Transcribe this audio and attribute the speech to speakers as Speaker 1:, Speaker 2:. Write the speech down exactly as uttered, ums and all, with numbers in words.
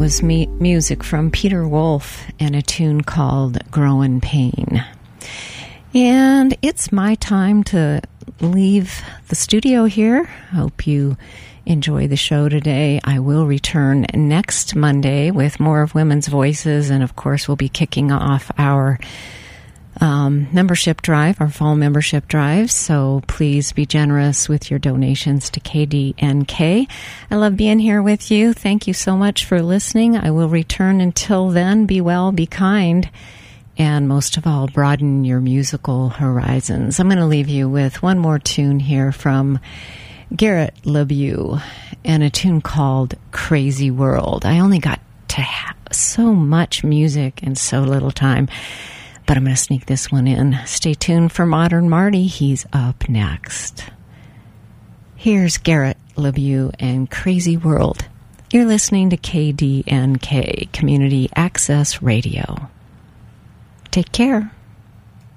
Speaker 1: was me- music from Peter Wolf and a tune called Growin' Pain. And it's my time to leave the studio here. Hope you enjoy the show today. I will return next Monday with more of Women's Voices, and of course we'll be kicking off our Um, membership drive, our fall membership drive, so please be generous with your donations to K D N K. I love being here with you. Thank you so much for listening. I will return. Until then, be well, be kind, and most of all, broaden your musical horizons. I'm going to leave you with one more tune here from Garrett LeBeau and a tune called Crazy World. I only got to have so much music in so little time, but I'm going to sneak this one in. Stay tuned for Modern Marty. He's up next. Here's Garrett LeBeau and Crazy World. You're listening to K D N K, Community Access Radio. Take care.